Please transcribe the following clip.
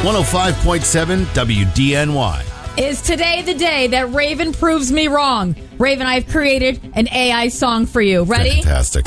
105.7 WDNY. Is today the day that Raven proves me wrong? Raven, I've created an AI song for you. Ready? Fantastic.